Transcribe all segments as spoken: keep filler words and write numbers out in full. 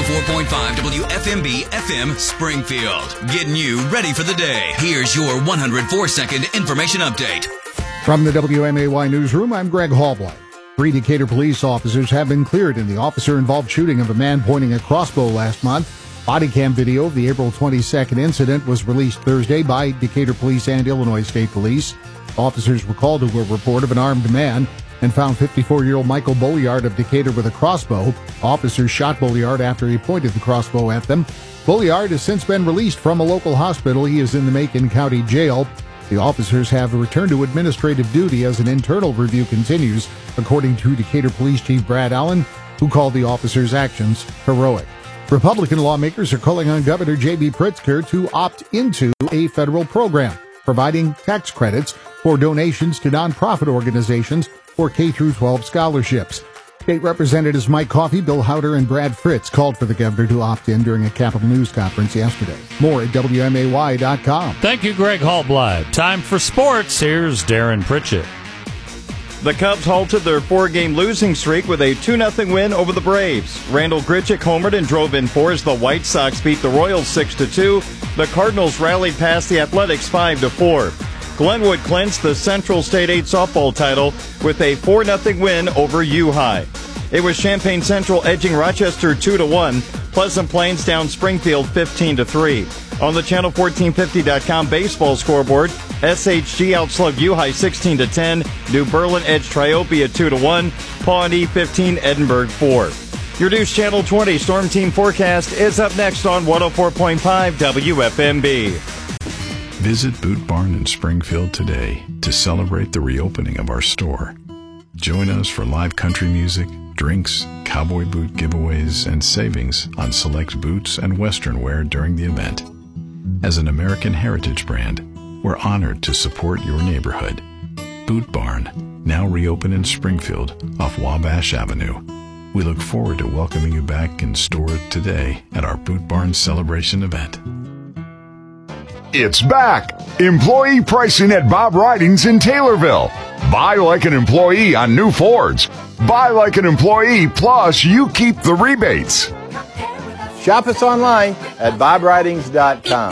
oh four point five W F M B F M Springfield. Getting you ready for the day. Here's your one hundred four second information update. From the W M A Y newsroom, I'm Greg Hallblight. Three Decatur police officers have been cleared in the officer-involved shooting of a man pointing a crossbow last month. Body cam video of the April twenty-second incident was released Thursday by Decatur Police and Illinois State Police. Officers were called to a report of an armed man and found fifty-four-year-old Michael Bolliard of Decatur with a crossbow. Officers shot Bolliard after he pointed the crossbow at them. Bolliard has since been released from a local hospital. He is in the Macon County Jail. The officers have returned to administrative duty as an internal review continues, according to Decatur Police Chief Brad Allen, who called the officers' actions heroic. Republican lawmakers are calling on Governor J B Pritzker to opt into a federal program, providing tax credits for donations to nonprofit organizations for K through twelve scholarships. State Representatives Mike Coffey, Bill Howder, and Brad Fritz called for the governor to opt in during a Capitol News conference yesterday. More at W M A Y dot com. Thank you, Greg Hallblight. Time for sports. Here's Darren Pritchett. The Cubs halted their four-game losing streak with a two nothing win over the Braves. Randall Grichuk homered and drove in four as the White Sox beat the Royals six to two. The Cardinals rallied past the Athletics five to four. Glenwood clinched the Central State eight softball title with a four nothing win over U-High. It was Champaign Central edging Rochester two to one. Pleasant Plains down Springfield fifteen to three. On the channel fourteen fifty dot com baseball scoreboard, S H G outslugged U-High sixteen to ten. New Berlin edged Triopia two to one. Pawnee fifteen, Edinburgh four. Your News Channel twenty Storm Team forecast is up next on one oh four point five W F M B. Visit Boot Barn in Springfield today to celebrate the reopening of our store. Join us for live country music, drinks, cowboy boot giveaways, and savings on select boots and western wear during the event. As an American heritage brand, we're honored to support your neighborhood. Boot Barn, now reopened in Springfield off Wabash Avenue. We look forward to welcoming you back in store today at our Boot Barn celebration event. It's back! Employee pricing at Bob Ridings in Taylorville. Buy like an employee on new Fords. Buy like an employee, plus you keep the rebates. Shop us online at bob ridings dot com.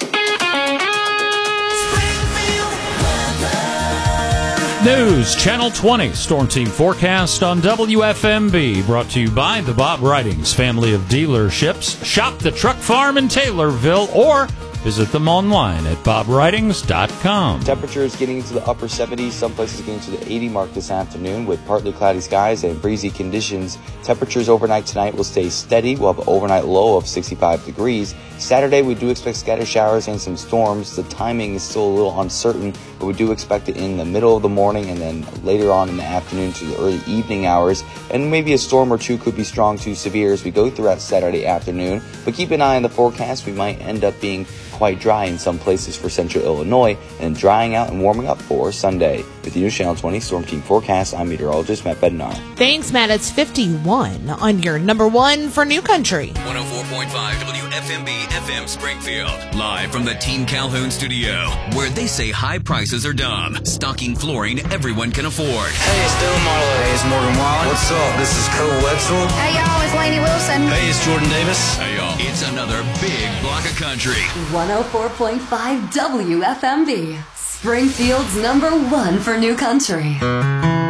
News Channel twenty Storm Team forecast on W F M B, brought to you by the Bob Ridings family of dealerships. Shop the truck farm in Taylorville or visit them online at bob ridings dot com. Temperatures getting into the upper seventies, some places getting to the eighty mark this afternoon with partly cloudy skies and breezy conditions. Temperatures overnight tonight will stay steady. We'll have an overnight low of sixty-five degrees. Saturday, we do expect scattered showers and some storms. The timing is still a little uncertain, but we do expect it in the middle of the morning and then later on in the afternoon to the early evening hours. And maybe a storm or two could be strong to severe as we go throughout Saturday afternoon. But keep an eye on the forecast. We might end up being quite dry in some places for central Illinois and drying out and warming up for Sunday. With the News Channel twenty Storm Team forecast, I'm meteorologist Matt Bednar. Thanks, Matt. It's fifty-one on your number one for New Country. one oh four point five W F M B F M Springfield. Live from the Team Calhoun studio, where they say high prices are dumb. Stocking flooring everyone can afford. Hey, it's Dylan Marlowe. Hey, it's Morgan Wallen. What's up? This is Cole Wetzel. Hey, y'all. It's Lainey Wilson. Hey, it's Jordan Davis. Hey, y'all. It's another big block of country. one oh four point five W F M B, Springfield's number one for New Country.